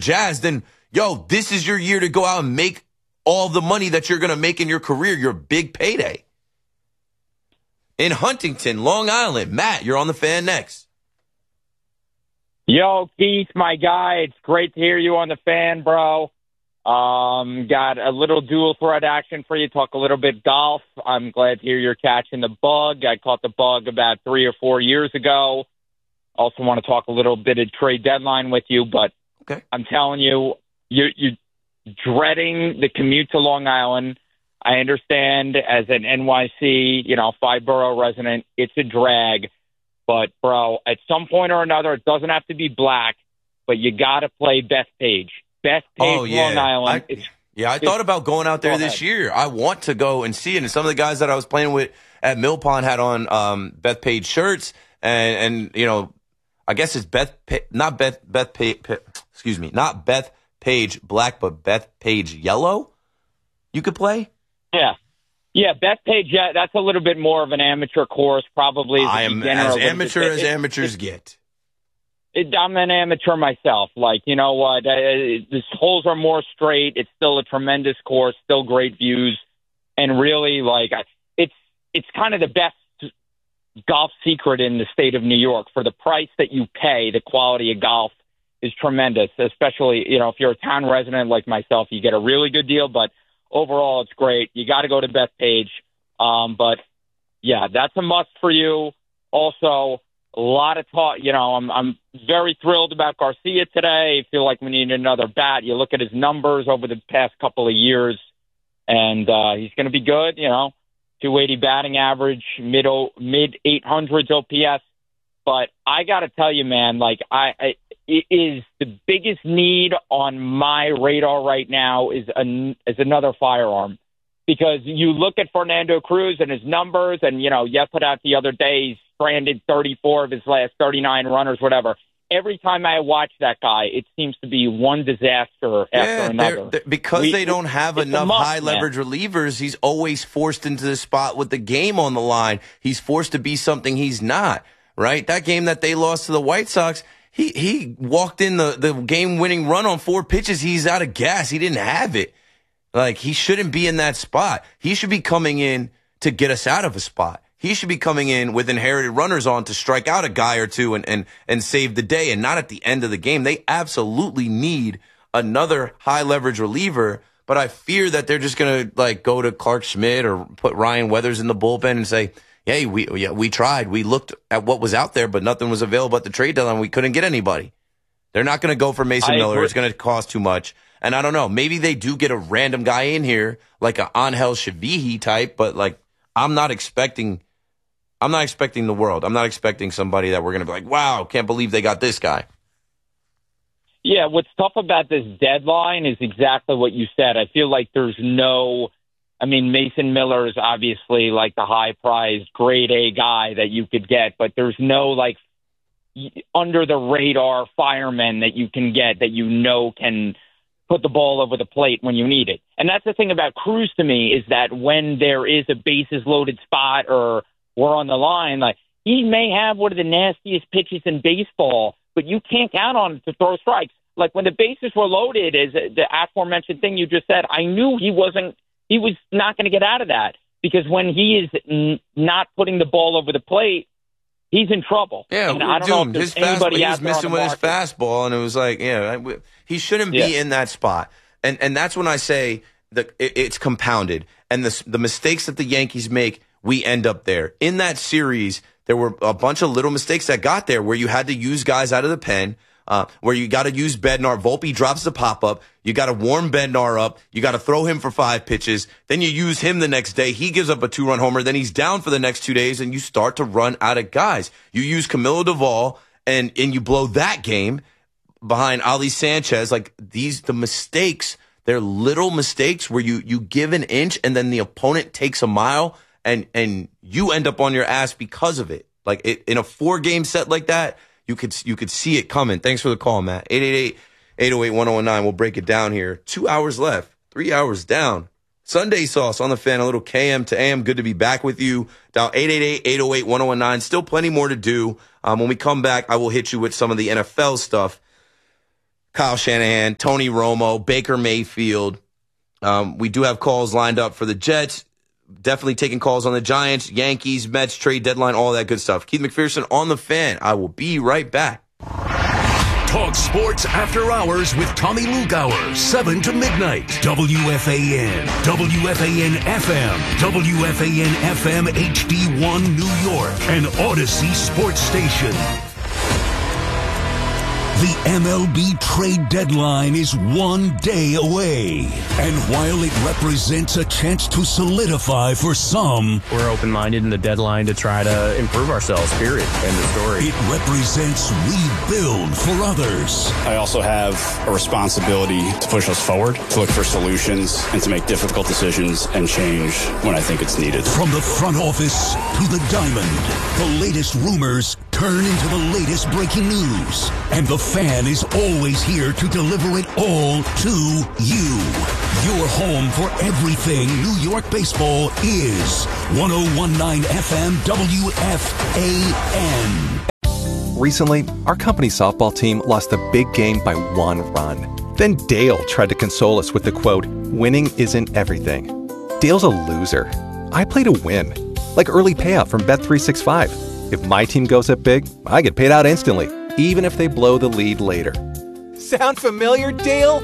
Jazz, then, yo, this is your year to go out and make all the money that you're going to make in your career, your big payday. In Huntington, Long Island, Matt, you're on the Fan next. Yo, Keith, my guy, it's great to hear you on the Fan, bro. Got a little dual threat action for you. Talk a little bit golf. I'm glad to hear you're catching the bug. I caught the bug about 3 or 4 years ago. Also want to talk a little bit of trade deadline with you, but okay. I'm telling you, you're dreading the commute to Long Island. I understand as an NYC, 5-borough resident, it's a drag. But, bro, at some point or another, it doesn't have to be black, but you got to play Bethpage. Bethpage, Long Island. I thought about going out there this year. I want to go and see it. And some of the guys that I was playing with at Mill Pond had on Bethpage shirts. And I guess it's not Bethpage black, but Bethpage yellow. You could play? Yeah. Yeah, Bethpage, that's a little bit more of an amateur course, probably. I am as amateur as amateurs get. I'm an amateur myself. Like, you know what? The holes are more straight. It's still a tremendous course, still great views. And really, like, it's kind of the best golf secret in the state of New York. For the price that you pay, the quality of golf is tremendous, especially, if you're a town resident like myself, you get a really good deal. But overall, it's great. You got to go to Bethpage. But, yeah, that's a must for you. Also, a lot of talk. I'm very thrilled about Garcia today. I feel like we need another bat. You look at his numbers over the past couple of years, and he's going to be good, 280 batting average, mid 800s OPS. But I got to tell you, man, like it is the biggest need on my radar right now is another firearm. Because you look at Fernando Cruz and his numbers, and, you put out the other day, he's stranded 34 of his last 39 runners, whatever. Every time I watch that guy, it seems to be one disaster after another. Because they don't have enough high-leverage relievers, he's always forced into the spot with the game on the line. He's forced to be something he's not, right? That game that they lost to the White Sox, he walked in the game-winning run on 4 pitches. He's out of gas. He didn't have it. Like, he shouldn't be in that spot. He should be coming in to get us out of a spot. He should be coming in with inherited runners on to strike out a guy or two and save the day, and not at the end of the game. They absolutely need another high-leverage reliever, but I fear that they're just going to, go to Clark Schmidt or put Ryan Weathers in the bullpen and say, hey, we tried. We looked at what was out there, but nothing was available at the trade deadline. We couldn't get anybody. They're not going to go for Mason Miller. It's going to cost too much. And I don't know, maybe they do get a random guy in here, like an Angel Shavihi type, but I'm not expecting the world. I'm not expecting somebody that we're going to be like, wow, can't believe they got this guy. Yeah, what's tough about this deadline is exactly what you said. I feel like there's Mason Miller is obviously like the high-priced grade A guy that you could get, but there's no under-the-radar fireman that you can get that can put the ball over the plate when you need it. And that's the thing about Cruz to me, is that when there is a bases-loaded spot or we're on the line, he may have one of the nastiest pitches in baseball, but you can't count on him to throw strikes. Like when the bases were loaded, as the aforementioned thing you just said, I knew he was not going to get out of that, because when he is not putting the ball over the plate, he's in trouble. Yeah, and I don't know if there's anybody he out was there missing with his fastball, and it was he shouldn't be in that spot. And that's when I say that it's compounded. And the mistakes that the Yankees make, we end up there. In that series, there were a bunch of little mistakes that got there where you had to use guys out of the pen, where you got to use Bednar. Volpe drops the pop-up. You got to warm Bednar up. You got to throw him for 5 pitches. Then you use him the next day. He gives up a 2-run homer. Then he's down for the next 2 days, and you start to run out of guys. You use Camilo Duvall, and you blow that game behind Ali Sanchez. The mistakes, they're little mistakes where you give an inch, and then the opponent takes a mile, and you end up on your ass because of it. In a 4-game set like that, you could see it coming. Thanks for the call, Matt. 888-808-1019. We'll break it down here. 2 hours left. 3 hours down. Sunday Sauce on the Fan. A little KM to AM. Good to be back with you. Dial 888-808-1019. Still plenty more to do. When we come back, I will hit you with some of the NFL stuff Kyle Shanahan, Tony Romo, Baker Mayfield. We do have calls lined up for the Jets. Definitely taking calls on the Giants, Yankees, Mets, trade deadline, all that good stuff. Keith McPherson on The Fan. I will be right back. Talk sports after hours with Tommy Lugauer, 7 to midnight. WFAN, WFAN FM, WFAN FM HD1 New York, and Odyssey Sports Station. The MLB trade deadline is 1 day away. And while it represents a chance to solidify for some, we're open-minded in the deadline to try to improve ourselves, period. End of story. It represents rebuild for others. I also have a responsibility to push us forward, to look for solutions, and to make difficult decisions and change when I think it's needed. From the front office to the diamond, the latest rumors turn into the latest breaking news. And The Fan is always here to deliver it all to you. Your home for everything New York baseball is 101.9 FM WFAN. Recently, our company softball team lost a big game by 1 run. Then Dale tried to console us with the quote, "Winning isn't everything." Dale's a loser. I play to win. Like early payout from Bet365. If my team goes up big, I get paid out instantly, even if they blow the lead later. Sound familiar, Dale?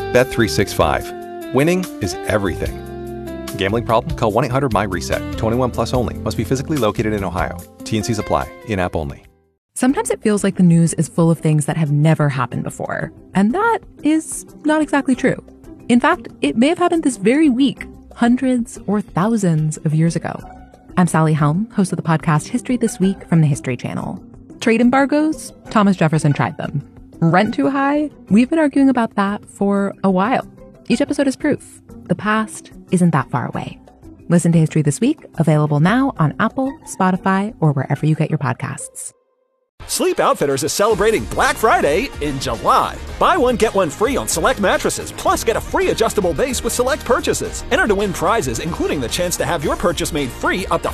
Bet365. Winning is everything. Gambling problem? Call 1-800-MY-RESET. 21 plus only. Must be physically located in Ohio. T&Cs apply. In-app only. Sometimes it feels like the news is full of things that have never happened before. And that is not exactly true. In fact, it may have happened this very week, hundreds or thousands of years ago. I'm Sally Helm, host of the podcast History This Week from the History Channel. Trade embargoes? Thomas Jefferson tried them. Rent too high? We've been arguing about that for a while. Each episode is proof. The past isn't that far away. Listen to History This Week, available now on Apple, Spotify, or wherever you get your podcasts. Sleep Outfitters is celebrating Black Friday in July. Buy one, get one free on select mattresses, plus get a free adjustable base with select purchases. Enter to win prizes, including the chance to have your purchase made free up to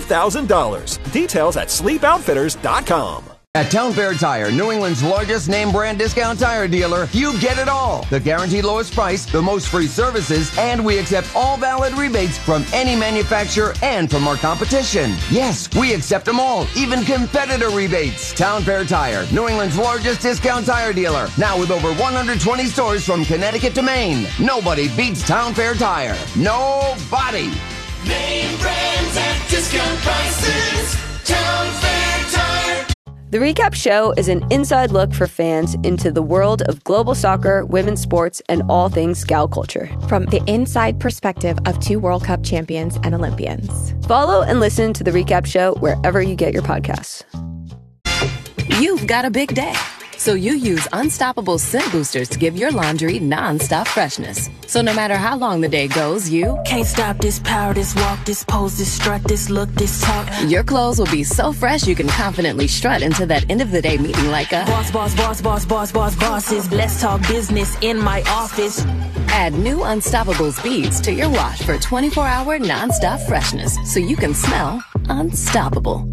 $5,000. Details at sleepoutfitters.com. At Town Fair Tire, New England's largest name brand discount tire dealer, you get it all. The guaranteed lowest price, the most free services, and we accept all valid rebates from any manufacturer and from our competition. Yes, we accept them all, even competitor rebates. Town Fair Tire, New England's largest discount tire dealer, now with over 120 stores from Connecticut to Maine. Nobody beats Town Fair Tire. Nobody. Name brands at discount prices. Town Fair Tire. The Recap Show is an inside look for fans into the world of global soccer, women's sports, and all things gal culture. From the inside perspective of 2 World Cup champions and Olympians. Follow and listen to The Recap Show wherever you get your podcasts. You've got a big day, so you use Unstoppable Scent Boosters to give your laundry nonstop freshness. So no matter how long the day goes, you can't stop this power, this walk, this pose, this strut, this look, this talk. Your clothes will be so fresh you can confidently strut into that end of the day meeting like a boss, boss, boss, boss, boss, boss, bosses. Let's talk business in my office. Add new Unstoppables beads to your wash for 24-hour nonstop freshness so you can smell unstoppable.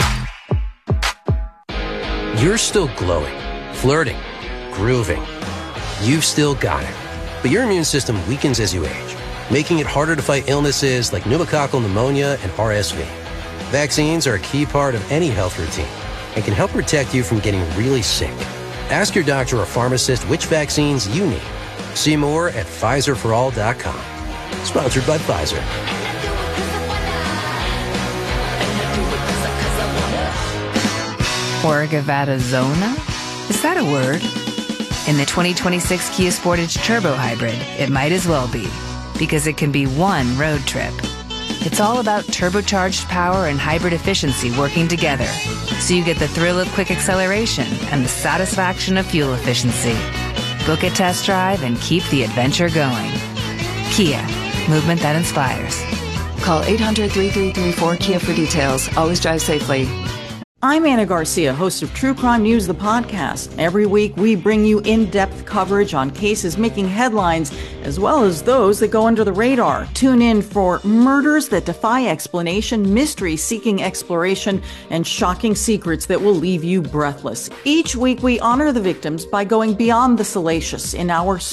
You're still glowing, flirting, grooving. You've still got it. But your immune system weakens as you age, making it harder to fight illnesses like pneumococcal pneumonia and RSV. Vaccines are a key part of any health routine and can help protect you from getting really sick. Ask your doctor or pharmacist which vaccines you need. See more at PfizerForAll.com. Sponsored by Pfizer. Orgavattazona? Is that a word? In the 2026 Kia Sportage Turbo Hybrid, it might as well be, because it can be one road trip. It's all about turbocharged power and hybrid efficiency working together, so you get the thrill of quick acceleration and the satisfaction of fuel efficiency. Book a test drive and keep the adventure going. Kia, movement that inspires. Call 800-3334-KIA for details. Always drive safely. I'm Anna Garcia, host of True Crime News, the podcast. Every week, we bring you in-depth coverage on cases making headlines, as well as those that go under the radar. Tune in for murders that defy explanation, mystery seeking exploration, and shocking secrets that will leave you breathless. Each week, we honor the victims by going beyond the salacious in our